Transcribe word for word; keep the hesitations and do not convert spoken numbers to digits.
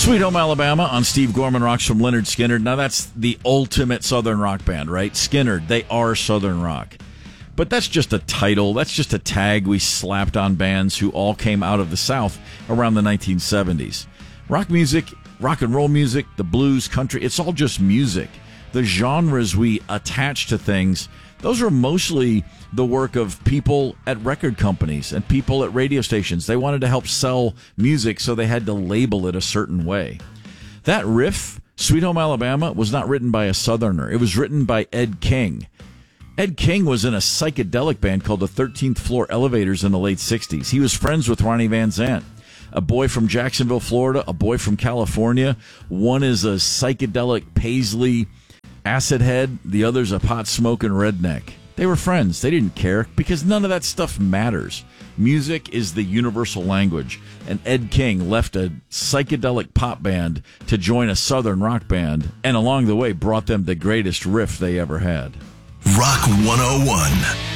Sweet Home Alabama on Steve Gorman Rocks from Lynyrd Skynyrd. Now, that's the ultimate Southern rock band, right? Skynyrd, they are Southern rock. But that's just a title. That's just a tag we slapped on bands who all came out of the South around the nineteen seventies. Rock music, rock and roll music, the blues, country, it's all just music. The genres we attach to things, those are mostly the work of people at record companies and people at radio stations. They wanted to help sell music, so they had to label it a certain way. That riff, Sweet Home Alabama, was not written by a Southerner. It was written by Ed King. Ed King was in a psychedelic band called the thirteenth Floor Elevators in the late sixties. He was friends with Ronnie Van Zant, a boy from Jacksonville, Florida, a boy from California. One is a psychedelic Paisley acid head. The other's a pot-smoking redneck. They were friends. They didn't care because none of that stuff matters. Music is the universal language, and Ed King left a psychedelic pop band to join a Southern rock band, and along the way brought them the greatest riff they ever had. Rock one oh one.